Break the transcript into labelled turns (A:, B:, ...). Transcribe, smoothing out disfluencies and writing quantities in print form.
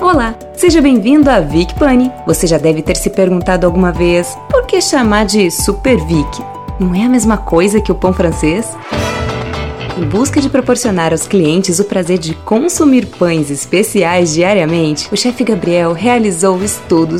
A: Olá, seja bem-vindo a Vic Pani. Você já deve ter se perguntado alguma vez, por que chamar de Super Vic? Não é a mesma coisa que o pão francês? Em busca de proporcionar aos clientes o prazer de consumir pães especiais diariamente, o chefe Gabriel realizou estudos